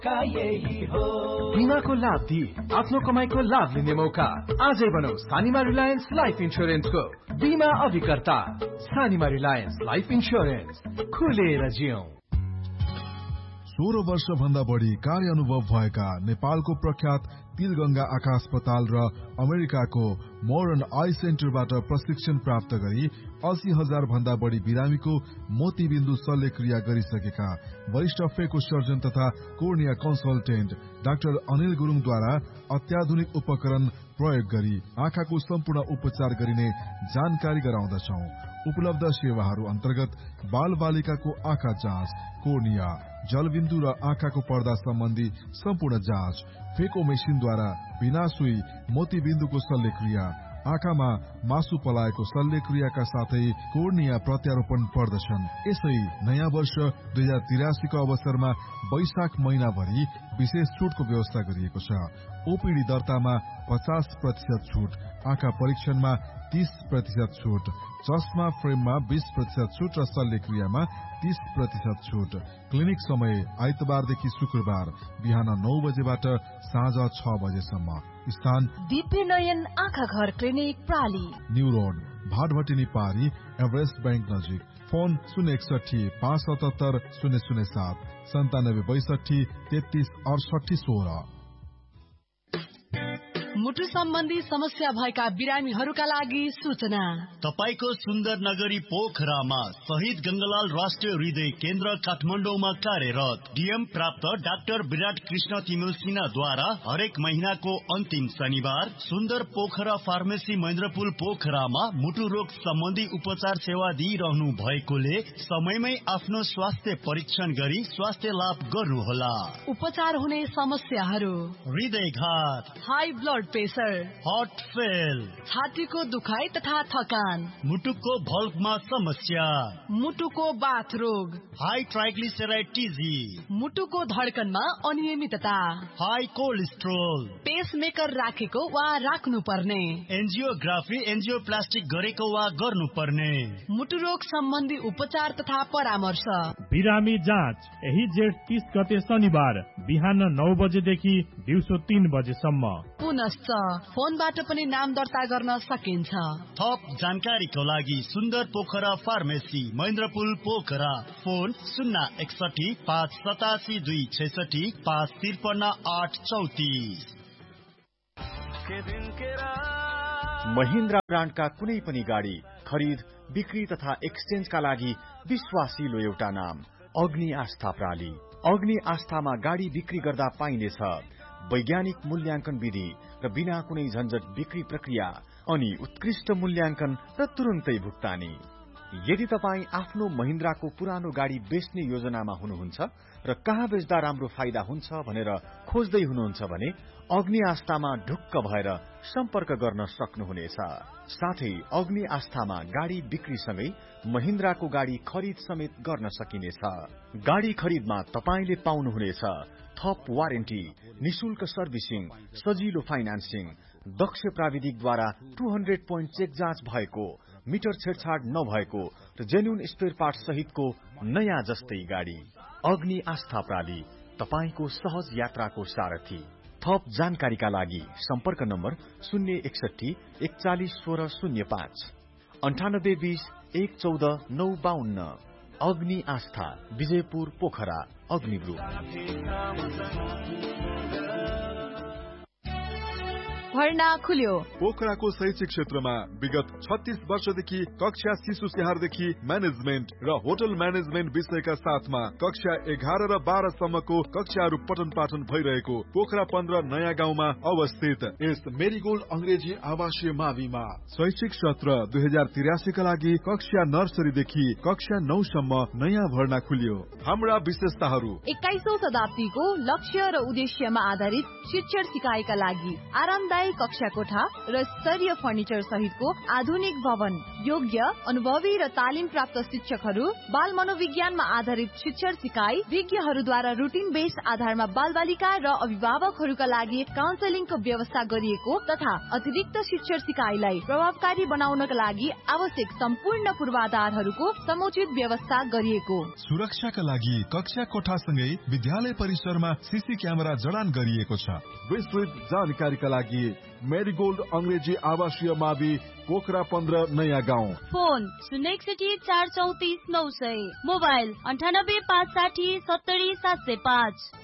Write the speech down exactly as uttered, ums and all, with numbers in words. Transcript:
बिमाको लाभ दिई आफ्नो कमाईको लाभ लिने मौका। आजै बनाऊ सानिमा रिलायन्स लाइफ इन्स्योरेन्सको बिमा अभिकर्ता। सानिमा रिलायन्स लाइफ इन्स्योरेन्स, खुलेर जियौं। सोह्र वर्ष भन्दा बढी कार्य अनुभव भएका नेपालको प्रख्यात तिलगंगा आँखा अस्पताल र अमेरिकाको मोरन आई सेन्टरबाट प्रशिक्षण प्राप्त गरी अस्सी हजार भन्दा बढी बिरामीको मोतीबिन्दु शल्यक्रिया गरिसकेका वरिष्ठ फेको सर्जन तथा कोर्निया कन्सल्टेन्ट डाक्टर अनिल गुरुङद्वारा अत्याधुनिक उपकरण प्रयोग गरी आँखाको सम्पूर्ण उपचार गरिने जानकारी गराउँदछौं। उपलब्ध सेवाहरू अन्तर्गत बाल बालिकाको आँखा जाँच, कोर्निया, जलबिन्दु र आँखाको पर्दा सम्बन्धी सम्पूर्ण जाँच, फेको मेसिनद्वारा बिना सुई मोतीबिन्दुको शल्यक्रिया, आँखामा मासु पलाएको शल्यक्रियाका साथै कोर्निया प्रत्यारोपण पर्दछन्। यसै नयाँ वर्ष दुई हजार तिरासीको अवसरमा वैशाख महिनाभरि विशेष छुटको व्यवस्था गरिएको छ। ओपीडी दर्तामा पचास प्रतिशत छुट, आँखा परीक्षणमा तीस प्रतिशत छुट, चस्मा फ्रेममा बीस प्रतिशत छुट र शल्यक्रियामा तीस प्रतिशत छुट। क्लिनिक समय आइतबारदेखि शुक्रबार बिहान नौ बजेबाट साँझ छ बजेसम्म। स्थान दिव्य नयन आँखा घर क्लिनिक प्राली, न्यू रोड, भाटभटिनी पारी, एभरेस्ट बैंक नजिक। फोन शून्य एकसठी पाँच सतहत्तर शून्य शून्य सात, सन्तानब्बे बैसठी तेत्तीस अडसठी सोह्र। मुटु सम्बन्धी समस्या भएका बिरामीहरूका लागि सूचना। तपाईको सुन्दर नगरी पोखरामा शहीद गंगालाल राष्ट्रिय हृदय केन्द्र काठमाडौँमा कार्यरत डीएम प्राप्त डाक्टर विराट कृष्ण तिमिल सिन्हाद्वारा हरेक महीनाको अन्तिम शनिबार सुन्दर पोखरा फार्मेसी महेन्द्रपुल पोखरामा मुटु रोग सम्बन्धी उपचार सेवा दिइरहनु भएकोले समयमै आफ्नो स्वास्थ्य परीक्षण गरी स्वास्थ्य लाभ गर्नुहोला। उपचार हुने समस्याहरू: हृदयघात, high blood pressure, heart fail, छातीको दुखाइ तथा थकान, मुटुको भल्भमा समस्या, मुटुको बाथ रोग, हाई ट्राइग्लिसराइड टिजी, मुटुको धड्कनमा अनियमितता, हाई कोलेस्ट्रोल, पेसमेकर राखेको वा राख्नु पर्ने, एन्जियोग्राफी एन्जियोप्लास्टिक गरेको वा गर्नुपर्ने, मुटु रोग सम्बन्धी उपचार तथा परामर्श। बिरामी जाँच यही जेठ तीस गते शनिबार बिहान नौ बजेदेखि दिउँसो तीन बजेसम्म। पुनश्च फोनबाट पनि नाम दर्ता गर्न सकिन्छ। थप जानकारीको लागि सुन्दर पोखरा फार्मेसी महेन्द्रपुल पोखरा, फोन शून्य एकसठी पाँच सतासी दुई छैसठी पाँच त्रिपन्न आठ चौतिस। महिन्द्रा ब्रान्डका कुनै पनि गाडी खरिद, बिक्री तथा एक्सचेन्जका लागि विश्वासिलो एउटा नाम अग्नि आस्था प्राली। अग्नि आस्थामा गाडी बिक्री गर्दा पाइनेछ वैज्ञानिक मूल्याङ्कन विधि र बिना कुनै झन्झट बिक्री प्रक्रिया अनि उत्कृष्ट मूल्याङ्कन र तुरुन्तै भुक्तानी। यदि तपाईँ आफ्नो महिन्द्राको पुरानो गाडी बेच्ने योजनामा हुनुहुन्छ र कहाँ बेच्दा राम्रो फाइदा हुन्छ भनेर खोज्दै हुनुहुन्छ भने अग्नि आस्थामा ढुक्क भएर सम्पर्क गर्न सक्नुहुनेछ। साथै अग्नि आस्थामा गाडी बिक्रीसँगै महिन्द्राको गाडी खरिद समेत गर्न सकिनेछ। गाडी खरिदमा तपाईले पाउनुहुनेछ थप वारेन्टी, निशुल्क सर्भिसिङ, सजिलो फाइनान्सिङ, दक्ष प्राविधिकद्वारा टू हन्ड्रेड पोइन्ट चेक जाँच भएको, मिटर छेडछाड नभएको र जेन्युन स्पेयर पार्ट सहितको नयाँ जस्तै गाडी। अग्नि आस्था प्राली, तपाईको सहज यात्राको सारथी। थप जानकारीका लागि सम्पर्क नम्बर शून्य एकसठी एकचालिस सोह्र शून्य पाँच, अन्ठानब्बे बीस एक चौध नौ बाहन्न। अग्नि आस्था, विजयपुर पोखरा, अग्नि ग्रुप। भर्ना खुल्यो। पोखराको शैक्षिक क्षेत्रमा विगत छत्तीस वर्षदेखि कक्षा शिशु स्याहारदेखि म्यानेजमेन्ट र होटल म्यानेजमेन्ट विषयका साथमा कक्षा एघार र बाह्र सम्मको कक्षाहरू पठन पाठन भइरहेको पोखरा पन्ध्र नयाँ गाउँमा अवस्थित यस मेरीगोल्ड अंग्रेजी आवासीय माविमा शैक्षिक सत्र दुई हजार तिरासीका लागि कक्षा नर्सरीदेखि कक्षा नौ सम्म नयाँ भर्ना खुल्यो। हाम्रा विशेषताहरू: एक्काइसौं शताब्दीको लक्ष्य र उद्देश्यमा आधारित शिक्षण सिकाइका लागि आरामदायक आरामदायी कक्षा कोठा र स्तरीय फर्निचर सहितको आधुनिक भवन, योग्य अनुभवी र तालिम प्राप्त शिक्षकहरू, बाल मनोविज्ञानमा आधारित शिक्षण सिकाइ, विज्ञहरूद्वारा रुटिन बेस्ड आधारमा बाल बालिका र अभिभावकहरूका लागि काउन्सेलिङको व्यवस्था गरिएको तथा अतिरिक्त शिक्षण सिकाइलाई प्रभावकारी बनाउनका लागि आवश्यक सम्पूर्ण पूर्वाधारहरूको समुचित व्यवस्था गरिएको। सुरक्षाका लागि कक्षा कोठासँगै विद्यालय परिसरमा सीसी क्यामेरा जडान गरिएको छ। विस्तृत जानकारीका लागि मेरीगोल्ड अंग्रेजी आवासीय मावि पोखरा पन्ध्र नयाँ गाउँ। फोन शून्य एकसठी चार चौतिस नौ सय, मोबाइल अन्ठानब्बे पाँच साठी सत्तरी सात सय पाँच।